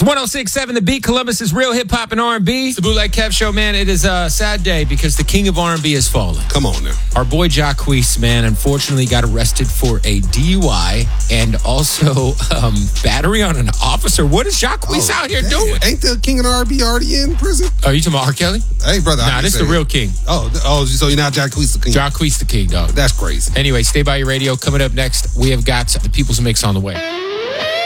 106.7 The Beat, Columbus' real hip-hop and R&B. It's the Bootleg Kev Show, man. It is a sad day because the king of R&B has fallen. Come on now. Our boy Jacquees, man, unfortunately got arrested for a DUI and also battery on an officer. What is Jacquees out here doing? Ain't the king of R&B already in prison? Are you talking about R. Kelly? Hey, brother. Nah, this is the real king. Oh, so you're not Jacquees the king? Jacquees the king, dog. That's crazy. Anyway, stay by your radio. Coming up next, we have got the People's Mix on the way.